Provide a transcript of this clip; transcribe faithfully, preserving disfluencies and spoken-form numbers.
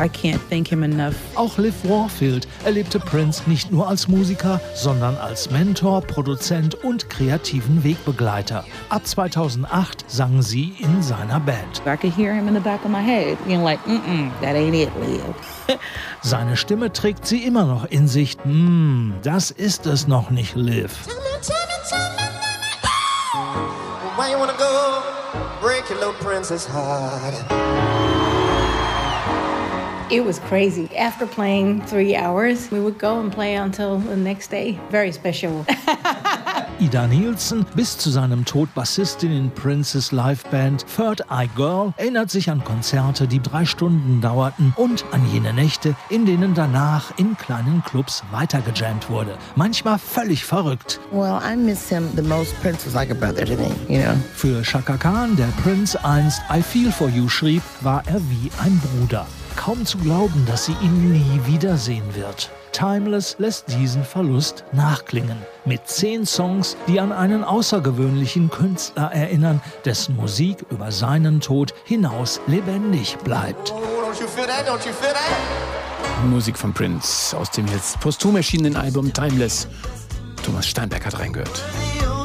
I can't thank him enough. Auch Liv Warfield erlebte Prince nicht nur als Musiker, sondern als Mentor, Produzent und kreativen Wegbegleiter. Ab zweitausendacht sang sie in seiner Band. I could hear him in the back of my head, being like, mm-mm, that ain't it, Liv. Seine Stimme trägt sie immer noch in sich. Hm, das ist es noch nicht, Liv. Why you wanna go break your little princess heart? It was crazy. After playing three hours, we would go and play until the next day. Very special. Ida Nielsen, bis zu seinem Tod Bassistin in Princes Liveband Third Eye Girl, erinnert sich an Konzerte, die drei Stunden dauerten und an jene Nächte, in denen danach in kleinen Clubs weitergejammt wurde. Manchmal völlig verrückt. Well, I miss him the most. Prince was like a brother to me, you know. Für Chaka Khan, der Prince einst I Feel For You schrieb, war er wie ein Bruder. Kaum zu glauben, dass sie ihn nie wiedersehen wird. Timeless lässt diesen Verlust nachklingen. Mit zehn Songs, die an einen außergewöhnlichen Künstler erinnern, dessen Musik über seinen Tod hinaus lebendig bleibt. Oh, don't you feel that? Don't you feel that? Musik von Prince aus dem jetzt posthum erschienenen Album Timeless. Thomas Steinberg hat reingehört.